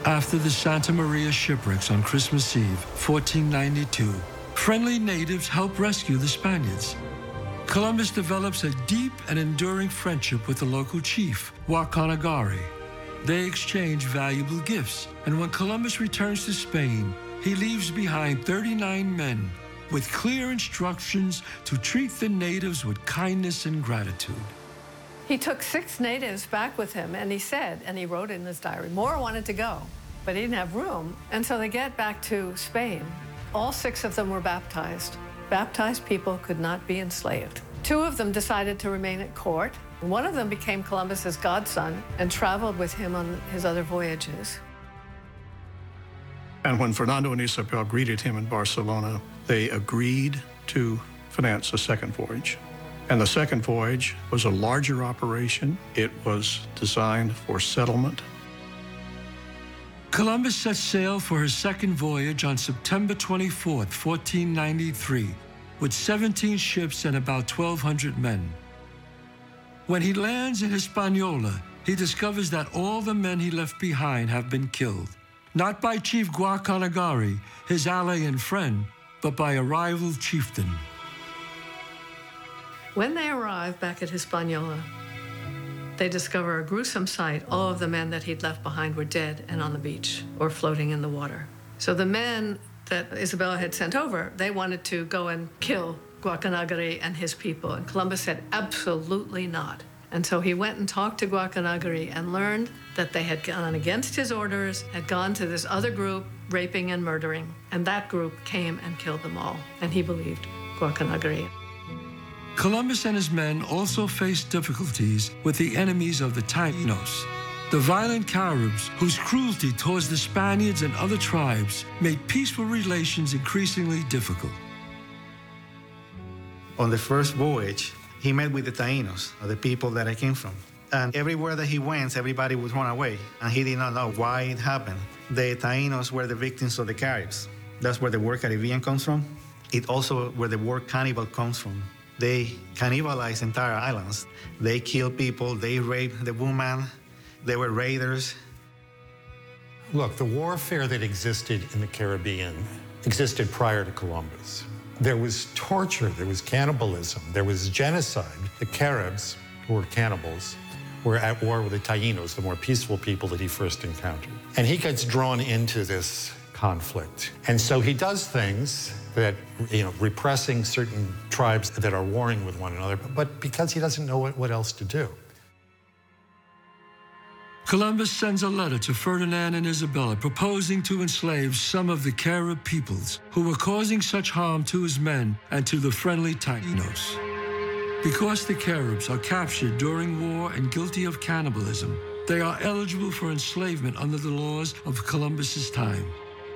After the Santa Maria shipwrecks on Christmas Eve, 1492, friendly natives helped rescue the Spaniards. Columbus develops a deep and enduring friendship with the local chief, Guacanagari. They exchange valuable gifts, and when Columbus returns to Spain, he leaves behind 39 men with clear instructions to treat the natives with kindness and gratitude. He took 6 natives back with him, and he said, and he wrote in his diary, more wanted to go, but he didn't have room. And so they get back to Spain. All 6 of them were baptized. Baptized people could not be enslaved. 2 of them decided to remain at court. One of them became Columbus's godson and traveled with him on his other voyages. And when Fernando and Isabel greeted him in Barcelona, they agreed to finance a second voyage. And the second voyage was a larger operation. It was designed for settlement. Columbus set sail for his second voyage on September 24th, 1493, with 17 ships and about 1,200 men. When he lands in Hispaniola, he discovers that all the men he left behind have been killed, not by Chief Guacanagari, his ally and friend, but by a rival chieftain. When they arrive back at Hispaniola, they discover a gruesome sight. All of the men that he'd left behind were dead and on the beach or floating in the water. So the men that Isabella had sent over, they wanted to go and kill Guacanagari and his people. And Columbus said, absolutely not. And so he went and talked to Guacanagari and learned that they had gone against his orders, had gone to this other group, raping and murdering. And that group came and killed them all. And he believed Guacanagari. Columbus and his men also faced difficulties with the enemies of the Taínos, the violent Caribs whose cruelty towards the Spaniards and other tribes made peaceful relations increasingly difficult. On the first voyage, he met with the Taínos, or the people that I came from. And everywhere that he went, everybody would run away. And he did not know why it happened. The Taínos were the victims of the Caribs. That's where the word Caribbean comes from. It also where the word cannibal comes from. They cannibalized entire islands. They killed people, they raped the woman, they were raiders. Look, the warfare that existed in the Caribbean existed prior to Columbus. There was torture, there was cannibalism, there was genocide. The Caribs, who were cannibals, were at war with the Taínos, the more peaceful people that he first encountered. And he gets drawn into this conflict. And so he does things that, repressing certain tribes that are warring with one another, but because he doesn't know what else to do. Columbus sends a letter to Ferdinand and Isabella proposing to enslave some of the Carib peoples who were causing such harm to his men and to the friendly Taínos. Because the Caribs are captured during war and guilty of cannibalism, they are eligible for enslavement under the laws of Columbus's time.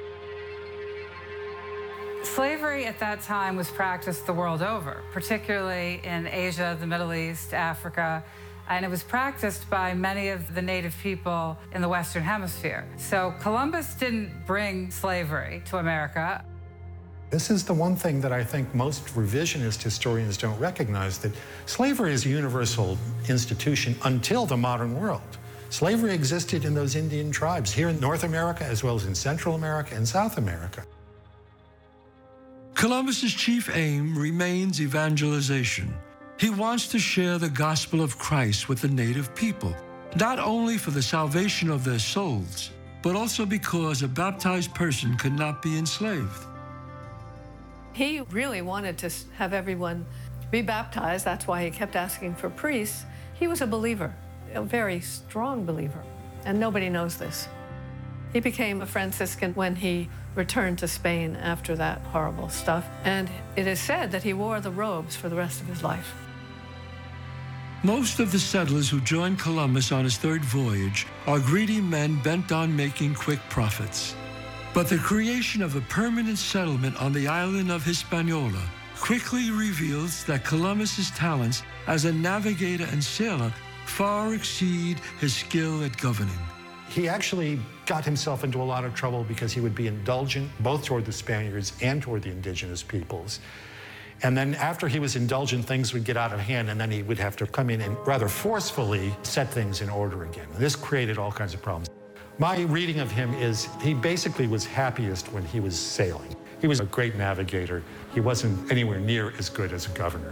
Slavery at that time was practiced the world over, particularly in Asia, the Middle East, Africa, and it was practiced by many of the native people in the Western Hemisphere. So Columbus didn't bring slavery to America. This is the one thing that I think most revisionist historians don't recognize, that slavery is a universal institution until the modern world. Slavery existed in those Indian tribes here in North America as well as in Central America and South America. Columbus's chief aim remains evangelization. He wants to share the gospel of Christ with the native people, not only for the salvation of their souls, but also because a baptized person could not be enslaved. He really wanted to have everyone be baptized. That's why he kept asking for priests. He was a believer, a very strong believer, and nobody knows this. He became a Franciscan when he returned to Spain after that horrible stuff, and it is said that he wore the robes for the rest of his life. Most of the settlers who joined Columbus on his third voyage are greedy men bent on making quick profits. But the creation of a permanent settlement on the island of Hispaniola quickly reveals that Columbus's talents as a navigator and sailor far exceed his skill at governing. He actually got himself into a lot of trouble because he would be indulgent both toward the Spaniards and toward the indigenous peoples. And then after he was indulgent, things would get out of hand, and then he would have to come in and rather forcefully set things in order again. And this created all kinds of problems. My reading of him is he basically was happiest when he was sailing. He was a great navigator. He wasn't anywhere near as good as a governor.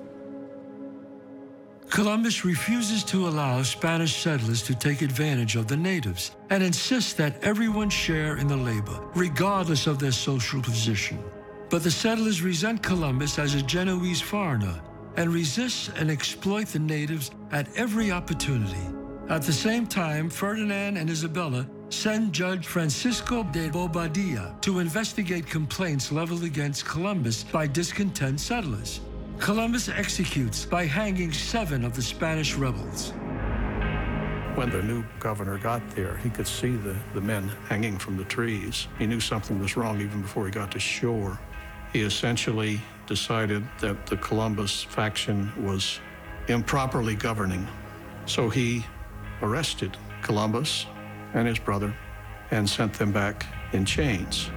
Columbus refuses to allow Spanish settlers to take advantage of the natives and insists that everyone share in the labor, regardless of their social position. But the settlers resent Columbus as a Genoese foreigner and resist and exploit the natives at every opportunity. At the same time, Ferdinand and Isabella send Judge Francisco de Bobadilla to investigate complaints leveled against Columbus by discontent settlers. Columbus executes by hanging 7 of the Spanish rebels. When the new governor got there, he could see the men hanging from the trees. He knew something was wrong even before he got to shore. He essentially decided that the Columbus faction was improperly governing. So he arrested Columbus and his brother and sent them back in chains.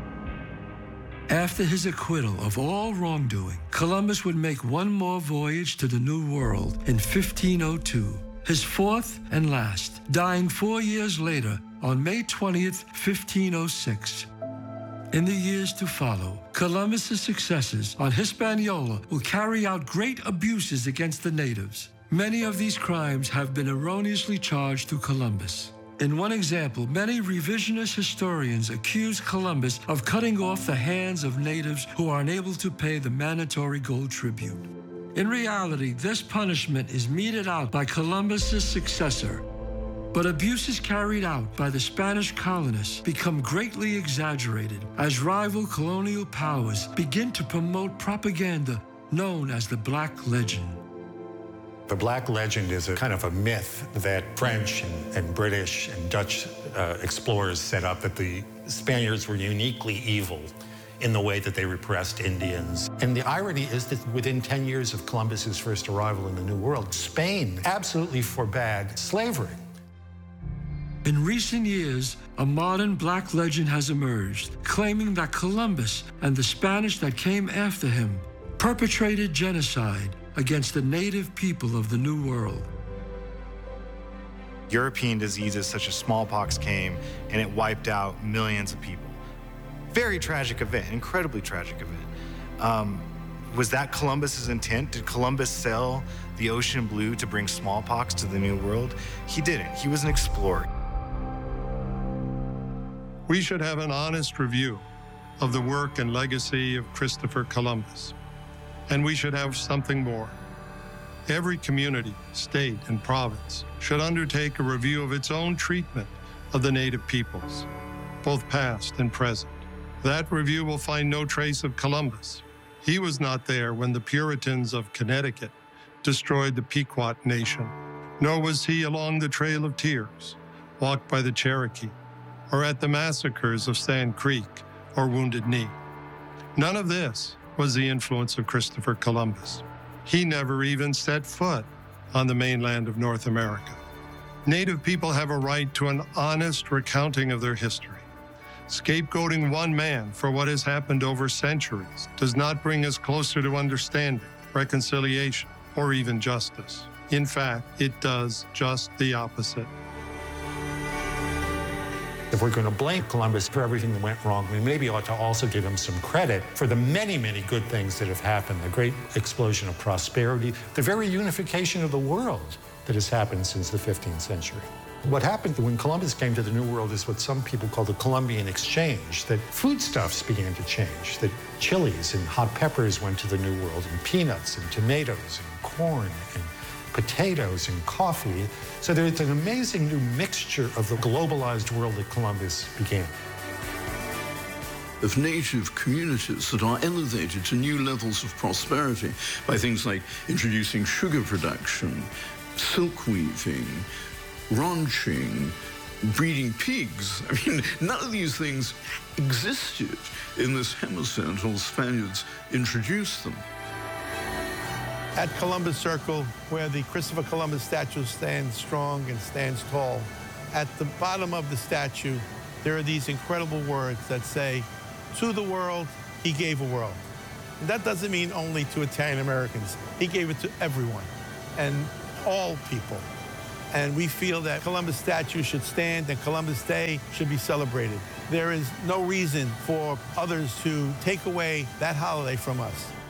After his acquittal of all wrongdoing, Columbus would make one more voyage to the New World in 1502, his 4th and last, dying 4 years later on May 20th, 1506. In the years to follow, Columbus's successors on Hispaniola will carry out great abuses against the natives. Many of these crimes have been erroneously charged to Columbus. In one example, many revisionist historians accuse Columbus of cutting off the hands of natives who are unable to pay the mandatory gold tribute. In reality, this punishment is meted out by Columbus's successor. But abuses carried out by the Spanish colonists become greatly exaggerated as rival colonial powers begin to promote propaganda known as the Black Legend. The Black Legend is a kind of a myth that French and British and Dutch explorers set up, that the Spaniards were uniquely evil in the way that they repressed Indians. And the irony is that within 10 years of Columbus's first arrival in the New World, Spain absolutely forbade slavery. In recent years, a modern Black legend has emerged, claiming that Columbus and the Spanish that came after him perpetrated genocide against the native people of the New World. European diseases such as smallpox came and it wiped out millions of people. Very tragic event, incredibly tragic event. Was that Columbus's intent? Did Columbus sell the ocean blue to bring smallpox to the New World? He didn't. He was an explorer. We should have an honest review of the work and legacy of Christopher Columbus. And we should have something more. Every community, state, and province should undertake a review of its own treatment of the native peoples, both past and present. That review will find no trace of Columbus. He was not there when the Puritans of Connecticut destroyed the Pequot Nation, nor was he along the Trail of Tears, walked by the Cherokee, or at the massacres of Sand Creek or Wounded Knee. None of this was the influence of Christopher Columbus. He never even set foot on the mainland of North America. Native people have a right to an honest recounting of their history. Scapegoating one man for what has happened over centuries does not bring us closer to understanding, reconciliation, or even justice. In fact, it does just the opposite. If we're going to blame Columbus for everything that went wrong, we maybe ought to also give him some credit for the many, many good things that have happened, the great explosion of prosperity, the very unification of the world that has happened since the 15th century. What happened when Columbus came to the New World is what some people call the Columbian Exchange, that foodstuffs began to change, that chilies and hot peppers went to the New World, and peanuts and tomatoes and corn and potatoes and coffee. So there's an amazing new mixture of the globalized world that Columbus began. Of native communities that are elevated to new levels of prosperity by things like introducing sugar production, silk weaving, ranching, breeding pigs. I mean, none of these things existed in this hemisphere until the Spaniards introduced them. At Columbus Circle, where the Christopher Columbus statue stands strong and stands tall, at the bottom of the statue, there are these incredible words that say, "To the world, he gave a world." And that doesn't mean only to Italian Americans. He gave it to everyone and all people. And we feel that Columbus statue should stand and Columbus Day should be celebrated. There is no reason for others to take away that holiday from us.